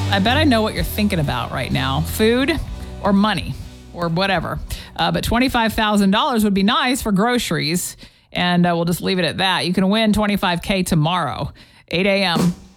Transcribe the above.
I bet I know what you're thinking about right now. Food or money or whatever. But $25,000 would be nice for groceries. And we'll just leave it at that. You can win $25K tomorrow, 8 a.m.